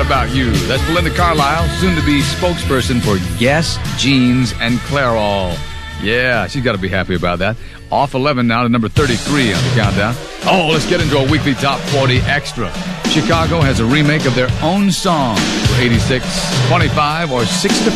About You. That's Belinda Carlisle, soon to be spokesperson for Guess, Jeans, and Clairol. Yeah, she's got to be happy about that. Off 11 now to number 33 on the countdown. Oh, let's get into a weekly top 40 extra. Chicago has a remake of their own song for 86, 25, or 6 to